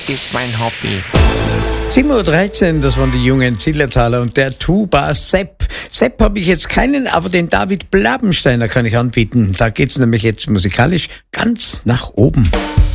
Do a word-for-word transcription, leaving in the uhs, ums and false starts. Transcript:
ist mein Hobby. sieben Uhr dreizehn, das waren die jungen Zillertaler und der Tuba Sepp. Sepp habe ich jetzt keinen, aber den David Blabensteiner kann ich anbieten. Da geht's nämlich jetzt musikalisch ganz nach oben.